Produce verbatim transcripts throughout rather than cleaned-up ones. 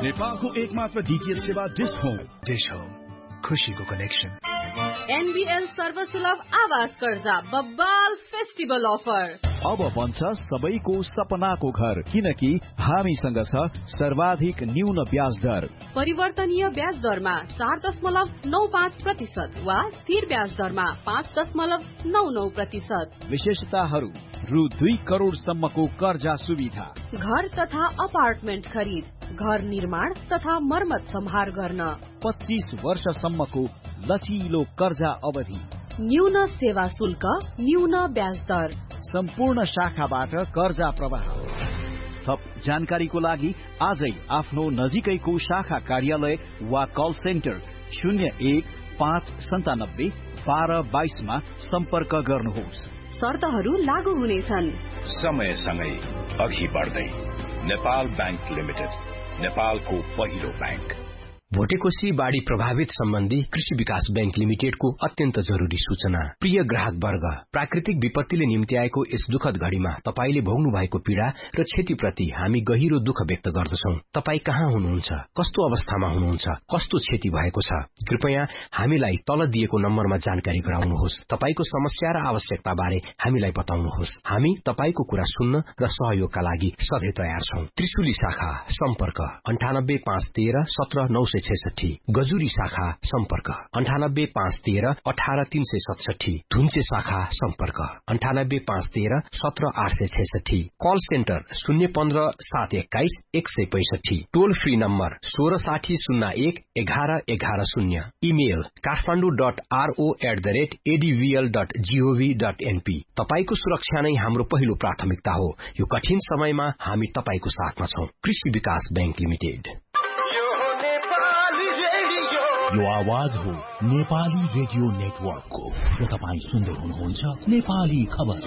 नेपालको एकमात्र डीटीएच सेवा डिश होम। डिश होम, खुशीको कनेक्सन। एनबीएल सर्वसुलभ आवास कर्जा बब्बाल फेस्टिभल अफर। अब बन्छ सबैको सपनाको घर, किनकि हामीसँग छ सर्वाधिक न्यून ब्याज दर। परिवर्तनीय ब्याज दरमा चार दशमलव नौ पाँच प्रतिशत वा स्थिर ब्याज दरमा पाँच दशमलव नौ नौ प्रतिशत। विशेषताहरू: रु दुई करोड़ सम्मको कर्जा सुविधा, घर तथा अपार्टमेन्ट खरिद, घर निर्माण तथा मर्मत सम्हार गर्न, पच्चीस वर्षसम्मको लचिलो कर्जा अवधि, न्यून सेवा शुल्क, न्यून ब्याज दर, सम्पूर्ण शाखाबाट कर्जा प्रवाह। थप जानकारीको लागि आजै आफ्नो नजिकैको शाखा कार्यालय वा कल सेन्टर शून्य एक पाँच सन्तानब्बे बाह्र बाइसमा सम्पर्क गर्नुहोस्। शर्तहरू लागू हुनेछन्। समयसँगै अघि बढ्दै नेपाल बैंक लिमिटेड, नेपालको पहिलो बैंक। भोटेकोशी बाढ़ी प्रभावित सम्बन्धी कृषि विकास बैंक लिमिटेडको अत्यन्त जरूरी सूचना। प्रिय ग्राहक वर्ग, प्राकृतिक विपत्तिले निम्ति आएको यस दुखद घड़ीमा तपाईले भोग्नु भएको पीड़ा र क्षतिप्रति हामी गहिरो दुःख व्यक्त गर्दछौं। तपाई कहाँ हुनुहुन्छ, कस्तो अवस्थामा हुनुहुन्छ, कस्तो क्षति भएको छ, कृपया हामीलाई तल दिएको नम्बरमा जानकारी गराउनुहोस्। तपाईको समस्या र आवश्यकता बारे हामीलाई बताउनुहोस्। हामी तपाईको कुरा सुन्न र सहयोगका लागि सधैँ तयार छौं। त्रिशुली शाखा सम्पर्क अन्ठानब्बे पाँच तेह्र सत्र नौ सय छैसठी, गजुरी शाखा सम्पर्क अन्ठानब्बे पाँच तेह्र अठार तीन सय सतसठी, धुन्चे शाखा सम्पर्क अन्ठानब्बे पाँच तेह्र सत्र आठ सय छैसठी, कल सेन्टर शून्य पन्ध्र सात एक्काइस एक सय पैसठी, टोल फ्री नम्बर सोह्र साठी शून्य एक एघार एघार शून्य, email Kathmandu dot RO at the rate एडीभीएल dot gov dot NP. तपाईको सुरक्षा नै हाम्रो पहिलो प्राथमिकता हो। यो कठिन समयमा हामी तपाईको साथमा छौं। कृषि विकास बैंक लिमिटेड। यो आवाज हो नेपाली रेडियो नेटवर्कको र तपाईँ सुन्दै हुनुहुन्छ नेपाली खबर।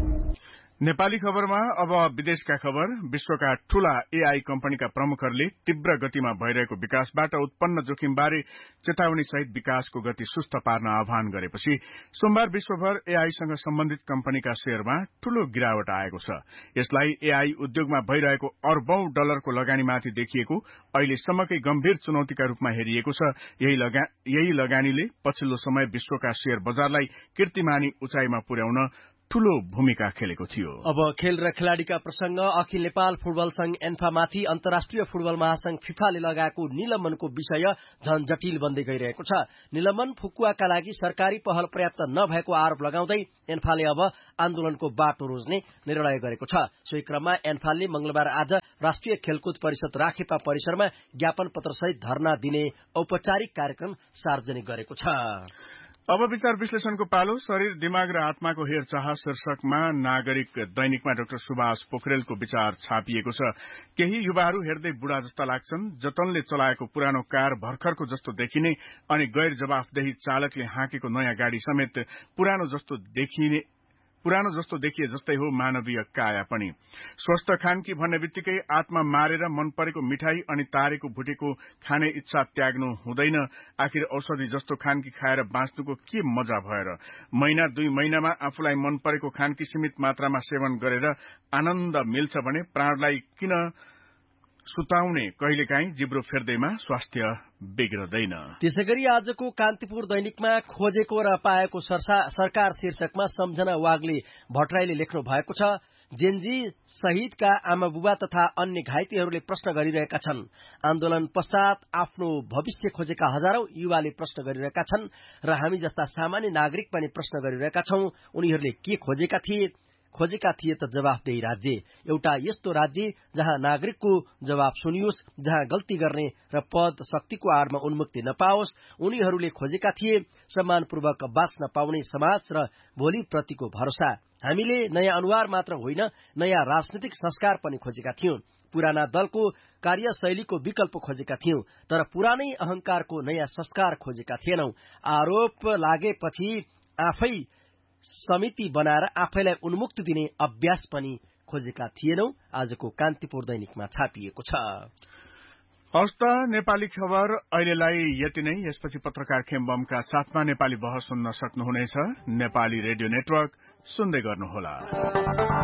नेपाली खबरमा अब विदेशका खबर। विश्वका ठूला एआई कम्पनीका प्रमुखहरूले तीव्र गतिमा भइरहेको विकासबाट उत्पन्न जोखिमबारे चेतावनी सहित विकासको गति सुस्त पार्न आह्वान गरेपछि सोमबार विश्वभर एआईसँग सम्बन्धित कम्पनीका शेयरमा ठूलो गिरावट आएको छ। यसलाई एआई उद्योगमा भइरहेको अर्बौं डलरको लगानीमाथि देखिएको अहिलेसम्मकै गम्भीर चुनौतीका रूपमा हेरिएको छ। यही, लगा, यही लगानीले पछिल्लो समय विश्वका शेयर बजारलाई कीर्तिमानी उचाइमा पुर्याउन ठूलो भूमिका खेलेको थियो। अब खेल र खेलाड़ीका प्रसंग। अखिल नेपाल फुटबल संघ एन्फामाथि अन्तर्राष्ट्रिय फुटबल महासंघ फिफाले लगाएको निलम्बनको विषय झन जटिल बन्दै गइरहेको छ। निलम्बन फुकुवाका लागि सरकारी पहल पर्याप्त नभएको आरोप लगाउँदै एन्फाले अब आन्दोलनको बाटो रोज्ने निर्णय गरेको छ। सोही क्रममा एन्फालले मंगलबार आज राष्ट्रिय खेलकुद परिषद राखेपा परिसरमा ज्ञापन पत्र सहित धरना दिने औपचारिक कार्यक्रम सार्वजनिक गरेको छ। अब विचार विश्लेषणको पालो। शरीर, दिमाग र आत्माको हेरचाह शीर्षकमा नागरिक दैनिकमा डाक्टर सुभाष पोखरेलको विचार छापिएको छ। केही युवाहरू हेर्दै बुढा जस्ता लाग्छन्। जतनले चलाएको पुरानो कार भर्खरको जस्तो देखिने अनि गैर जवाफदेही चालकले हाकेको नयाँ गाड़ी समेत पुरानो जस्तो देखिने पुरानो जस्तो देखिए जस्तै हो मानवीय काया पनि। स्वस्थ खानकी भन्ने बित्तिकै आत्मा मारेर मन परेको मिठाई अनि तारेको भुटेको खाने इच्छा त्याग्नु हुँदैन। आखिर औषधि जस्तो खानकी खाएर बाँच्नुको के मजा भएर। महिना दुई महिनामा आफूलाई मन परेको खानकी सीमित मात्रामा सेवन गरेर आनन्द मिल्छ भने प्राणलाई किन सुताउने। कहिलेकाहीँ जिब्रो फेर्दैमा स्वास्थ्य बिग्रदैन। त्यसैगरी आजको कान्तिपुर दैनिकमा खोजेको र पाएको सरकार शीर्षकमा सम्झना वाग्ले भट्टराईले लेख्नु भएको छ। जेनजी शहीदका आमा बुबा तथा अन्य घाइतेहरूले प्रश्न गरिरहेका छन्। आन्दोलन पश्चात आफ्नो भविष्य खोजेका हजारौं युवाले प्रश्न गरिरहेका छन् र हामी जस्ता सामान्य नागरिक पनि प्रश्न गरिरहेका छौं। उनीहरूले के खोजेका थिए? खोजेका थिए त जवाफदेही राज्य, एउटा यस्तो राज्य जहाँ नागरिकको जवाब सुनियोस्, जहाँ गल्ती गर्ने र पद शक्तिको आडमा उन्मुक्ति नपाओस्। उनीहरूले खोजेका थिए सम्मानपूर्वक बाँच्न पाउने समाज र भोलि प्रतिको भरोसा। हामीले नयाँ अनुहार मात्र होइन, नयाँ राजनीतिक संस्कार पनि खोजेका थियौं। पुराना दलको कार्यशैलीको विकल्प खोजेका थियौं, तर पुरानै अहंकारको नयाँ संस्कार खोजेका थिएनौं। आरोप लागेपछि आफै समिति बनाएर आफैलाई उन्मुक्ति दिने अभ्यास पनि खोजेका थिएनौं। आजको कान्तिपुर दैनिकमा छापिएको छ। हवस् त, नेपाली खबर अहिलेलाई यति नै। यसपछि पत्रकार खेमबमका साथमा नेपाली बहस सुन्न सक्नुहुनेछ। नेपाली रेडियो नेटवर्क सुन्दै गर्नुहोला।